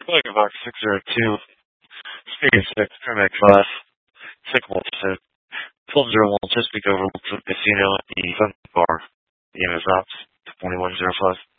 Quaker Box 602, Speed 6, Trim 5, Sycamore 6, 1201 Chesapeake Overlook Casino at the Sunset Bar. The name is Ops 2105.